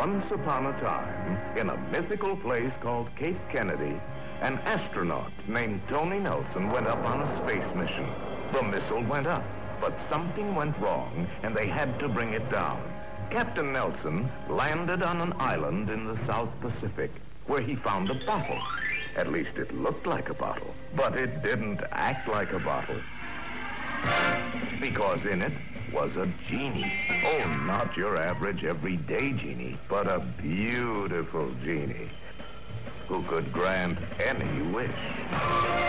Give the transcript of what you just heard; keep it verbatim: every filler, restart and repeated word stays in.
Once upon a time, in a mythical place called Cape Kennedy, an astronaut named Tony Nelson went up on a space mission. The missile went up, but something went wrong, and they had to bring it down. Captain Nelson landed on an island in the South Pacific, where he found a bottle. At least it looked like a bottle, but it didn't act like a bottle. Because in it was a genie. Oh, not your average everyday genie, but a beautiful genie who could grant any wish.